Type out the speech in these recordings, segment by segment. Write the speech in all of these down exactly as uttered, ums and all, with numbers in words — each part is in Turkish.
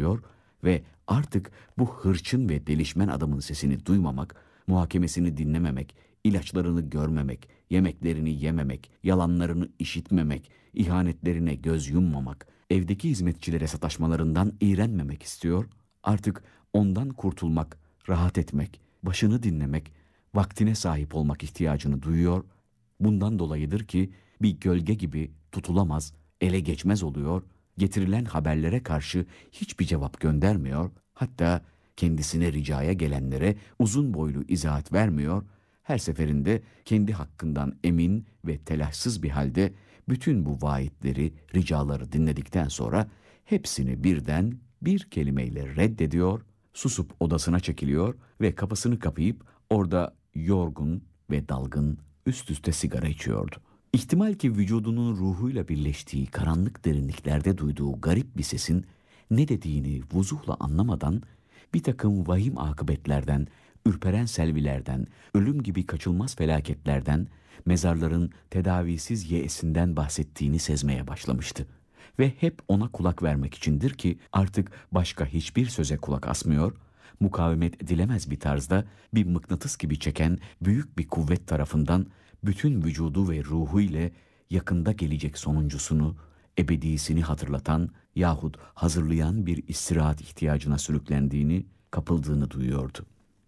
oluyor ve artık bu hırçın ve delişmen adamın sesini duymamak, muhakemesini dinlememek, ilaçlarını görmemek, yemeklerini yememek, yalanlarını işitmemek, ihanetlerine göz yummamak, evdeki hizmetçilere sataşmalarından iğrenmemek istiyor, artık ondan kurtulmak, rahat etmek, başını dinlemek, vaktine sahip olmak ihtiyacını duyuyor. Bundan dolayıdır ki bir gölge gibi tutulamaz, ele geçmez oluyor, getirilen haberlere karşı hiçbir cevap göndermiyor, hatta kendisine ricaya gelenlere uzun boylu izahat vermiyor, her seferinde kendi hakkından emin ve telaşsız bir halde bütün bu vaatleri, ricaları dinledikten sonra hepsini birden bir kelimeyle reddediyor, susup odasına çekiliyor ve kapısını kapayıp orada yorgun ve dalgın üst üste sigara içiyordu. İhtimal ki vücudunun ruhuyla birleştiği karanlık derinliklerde duyduğu garip bir sesin ne dediğini vuzuhla anlamadan bir takım vahim akıbetlerden, ürperen selvilerden, ölüm gibi kaçılmaz felaketlerden, mezarların tedavisiz yeesinden bahsettiğini sezmeye başlamıştı. Ve hep ona kulak vermek içindir ki artık başka hiçbir söze kulak asmıyor, mukavemet edilemez bir tarzda bir mıknatıs gibi çeken büyük bir kuvvet tarafından bütün vücudu ve ruhu ile yakında gelecek sonuncusunu, ebedisini hatırlatan yahut hazırlayan bir istirahat ihtiyacına sürüklendiğini, kapıldığını duyuyordu.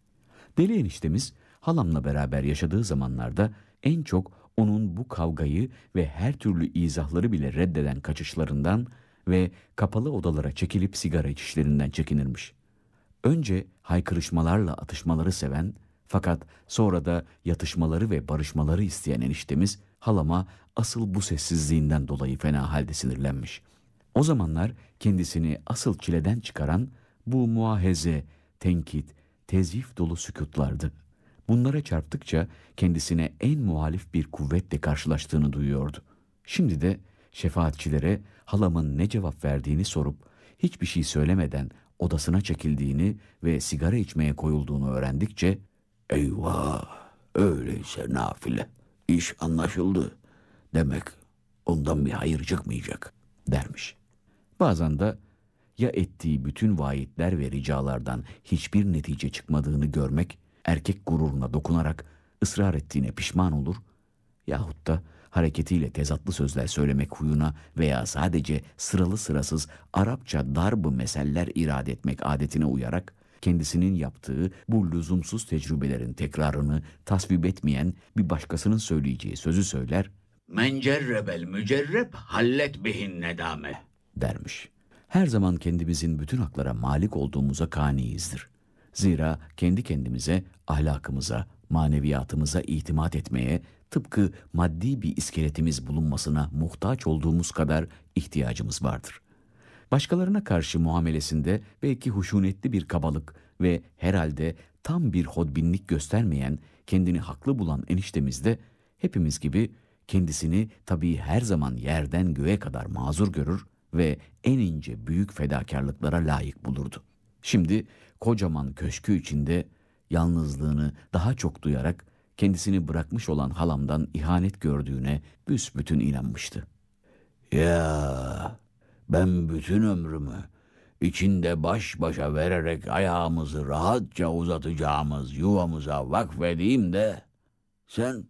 Deli eniştemiz halamla beraber yaşadığı zamanlarda en çok onun bu kavgayı ve her türlü izahları bile reddeden kaçışlarından ve kapalı odalara çekilip sigara içişlerinden çekinirmiş. Önce haykırışmalarla atışmaları seven fakat sonra da yatışmaları ve barışmaları isteyen eniştemiz halama asıl bu sessizliğinden dolayı fena halde sinirlenmiş. O zamanlar kendisini asıl çileden çıkaran bu muahaze, tenkit, tezvif dolu sükutlardı. Bunlara çarptıkça kendisine en muhalif bir kuvvetle karşılaştığını duyuyordu. Şimdi de şefaatçilere halamın ne cevap verdiğini sorup hiçbir şey söylemeden odasına çekildiğini ve sigara içmeye koyulduğunu öğrendikçe "Eyvah, öyleyse nafile, iş anlaşıldı. Demek ondan bir hayır çıkmayacak," dermiş. Bazen de ya ettiği bütün vaatler ve ricalardan hiçbir netice çıkmadığını görmek, erkek gururuna dokunarak ısrar ettiğine pişman olur, yahut da hareketiyle tezatlı sözler söylemek huyuna veya sadece sıralı sırasız Arapça darb-ı meseller irade etmek adetine uyarak, kendisinin yaptığı bu lüzumsuz tecrübelerin tekrarını tasvip etmeyen bir başkasının söyleyeceği sözü söyler, "Men cerrebel mücerreb hallet bihin nedame," dermiş. Her zaman kendimizin bütün haklara malik olduğumuza kaniyizdir. Zira kendi kendimize, ahlakımıza, maneviyatımıza itimat etmeye, tıpkı maddi bir iskeletimiz bulunmasına muhtaç olduğumuz kadar ihtiyacımız vardır. Başkalarına karşı muamelesinde belki huşunetli bir kabalık ve herhalde tam bir hodbinlik göstermeyen, kendini haklı bulan eniştemiz de hepimiz gibi kendisini tabii her zaman yerden göğe kadar mazur görür ve en ince büyük fedakarlıklara layık bulurdu. Şimdi kocaman köşkü içinde yalnızlığını daha çok duyarak kendisini bırakmış olan halamdan ihanet gördüğüne büsbütün inanmıştı. "Ya ben bütün ömrümü içinde baş başa vererek ayağımızı rahatça uzatacağımız yuvamıza vakfedeyim de sen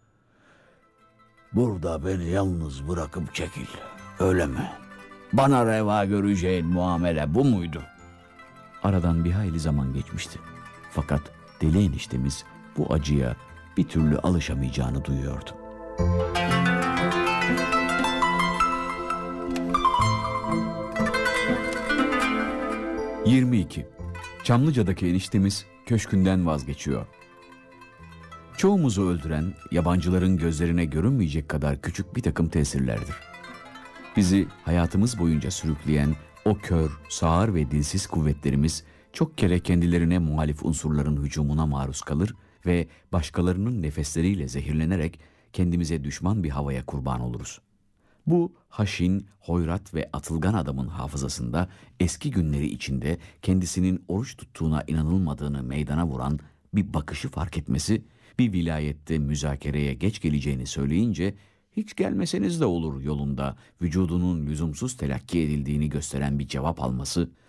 burada beni yalnız bırakıp çekil, öyle mi? Bana reva göreceğin muamele bu muydu?" Aradan bir hayli zaman geçmişti. Fakat deli eniştemiz bu acıya bir türlü alışamayacağını duyuyordu. yirmi iki. Çamlıca'daki eniştemiz köşkünden vazgeçiyor. Çoğumuzu öldüren, yabancıların gözlerine görünmeyecek kadar küçük bir takım tesirlerdir. Bizi hayatımız boyunca sürükleyen o kör, sağır ve dilsiz kuvvetlerimiz çok kere kendilerine muhalif unsurların hücumuna maruz kalır ve başkalarının nefesleriyle zehirlenerek kendimize düşman bir havaya kurban oluruz. Bu haşin, hoyrat ve atılgan adamın hafızasında eski günleri içinde kendisinin oruç tuttuğuna inanılmadığını meydana vuran bir bakışı fark etmesi, bir vilayette müzakereye geç geleceğini söyleyince hiç gelmeseniz de olur yolunda vücudunun lüzumsuz telakki edildiğini gösteren bir cevap alması